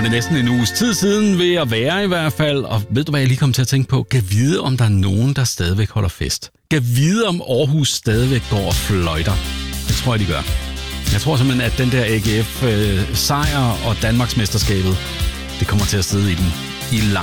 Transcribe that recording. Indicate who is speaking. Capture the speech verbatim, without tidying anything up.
Speaker 1: det næsten en uges tid siden ved at være i hvert fald. Og ved du, hvad jeg lige kom til at tænke på? Kan vide, om der er nogen, der stadigvæk holder fest. Kan vide, om Aarhus stadigvæk går og fløjter. Det tror jeg, de gør. Jeg tror simpelthen, at den der A G F-sejr og Danmarksmesterskabet, det kommer til at sidde i den i lang